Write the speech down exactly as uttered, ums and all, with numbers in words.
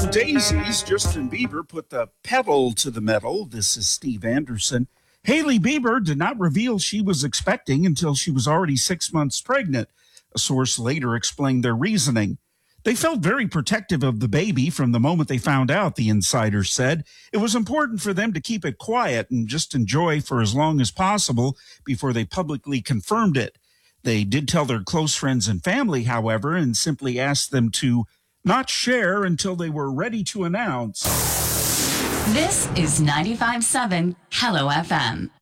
On Daisies, Justin Bieber put the pedal to the metal. This is Steve Anderson. Hailey Bieber did not reveal she was expecting until she was already six months pregnant. A source later explained their reasoning. They felt very protective of the baby from the moment they found out, the insider said. It was important for them to keep it quiet and just enjoy for as long as possible before they publicly confirmed it. They did tell their close friends and family, however, and simply asked them to not share until they were ready to announce. This is ninety-five point seven Hello F M.